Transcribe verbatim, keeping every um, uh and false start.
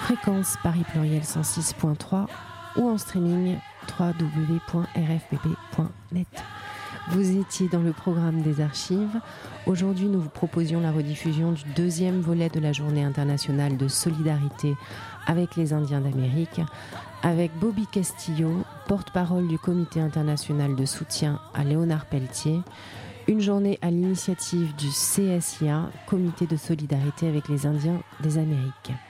fréquence Paris Pluriel cent six point trois ou en streaming w w w point r f p p point net. Vous étiez dans le programme des archives. Aujourd'hui, nous vous proposions la rediffusion du deuxième volet de la Journée internationale de solidarité avec les Indiens d'Amérique, avec Bobby Castillo, porte-parole du Comité international de soutien à Léonard Peltier, une journée à l'initiative du C S I A, Comité de solidarité avec les Indiens des Amériques.